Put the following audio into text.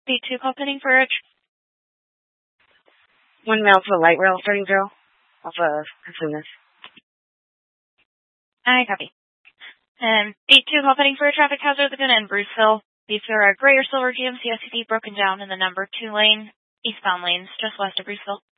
B2 call pending for a... 1 mile to the light rail, starting 0, off of Casinas. I copy. And B2 call pending for a traffic hazard within in Bruceville. These are a gray or silver GMC SUV broken down in the number 2 lane, eastbound lanes, just west of Bruceville.